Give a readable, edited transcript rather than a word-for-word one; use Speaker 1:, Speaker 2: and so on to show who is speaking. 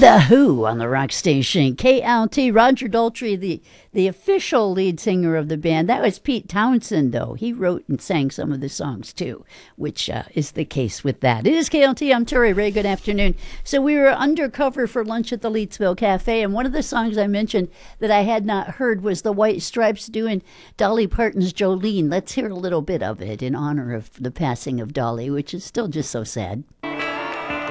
Speaker 1: The Who on the rock station KLT. Roger Daltrey, the official lead singer of the band. That was Pete Townsend, though. He wrote and sang some of the songs, too, which is the case with that. It is KLT. I'm Tori Ray. Good afternoon. So we were undercover for lunch at the Leetsville Cafe, and one of the songs I mentioned that I had not heard was the White Stripes doing Dolly Parton's Jolene. Let's hear a little bit of it in honor of the passing of Dolly, which is still just so sad.